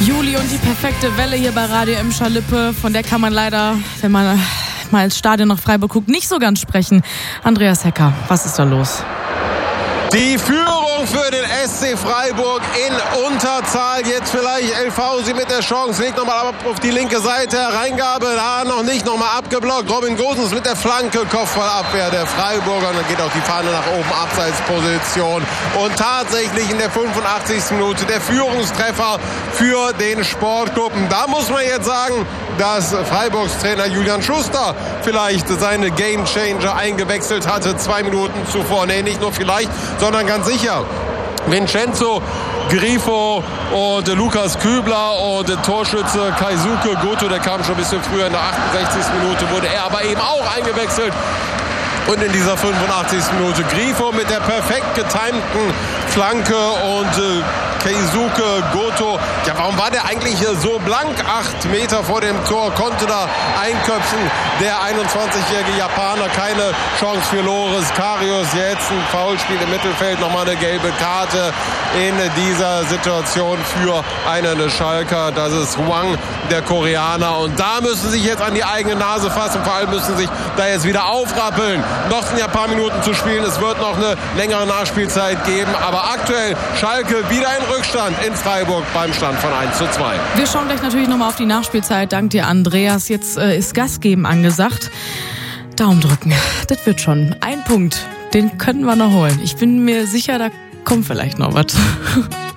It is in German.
Juli und die perfekte Welle hier bei Radio Emscher-Lippe. Von der kann man leider, wenn man mal ins Stadion nach Freiburg guckt, nicht so ganz sprechen. Andreas Hecker, was ist da los? Die Führung für den SC Freiburg in Unterzahl. Jetzt vielleicht Elfhausi mit der Chance. Legt nochmal ab auf die linke Seite. Reingabe, da noch nicht, nochmal abgeblockt. Robin Gosens mit der Flanke. Kopfballabwehr der Freiburger. Und dann geht auch die Fahne nach oben. Abseitsposition. Und tatsächlich in der 85. Minute der Führungstreffer für den Sportclub. Da muss man jetzt sagen, dass Freiburgs Trainer Julian Schuster vielleicht seine Gamechanger eingewechselt hatte. 2 Minuten zuvor. Nee, nicht nur vielleicht, sondern ganz sicher. Vincenzo Grifo und Lukas Kübler und Torschütze Keisuke Goto, der kam schon ein bisschen früher, in der 68. Minute wurde er aber eben auch eingewechselt. Und in dieser 85. Minute Grifo mit der perfekt getimten Flanke und Keisuke Goto. Ja, warum war der eigentlich so blank? 8 Meter vor dem Tor konnte da einköpfen. Der 21-jährige Japaner, keine Chance für Loris Karius. Jetzt ein Foulspiel im Mittelfeld, nochmal eine gelbe Karte in dieser Situation für einen Schalker. Das ist Hwang, der Koreaner. Und da müssen sie sich jetzt an die eigene Nase fassen. Vor allem müssen sie sich da jetzt wieder aufrappeln. Noch sind ja ein paar Minuten zu spielen. Es wird noch eine längere Nachspielzeit geben. Aber aktuell Schalke wieder in Rückstand in Freiburg beim Stand von 1:2. Wir schauen gleich natürlich nochmal auf die Nachspielzeit. Dank dir, Andreas. Jetzt ist Gas geben angesagt. Daumen drücken. Das wird schon. Ein Punkt, den können wir noch holen. Ich bin mir sicher, da kommt vielleicht noch was.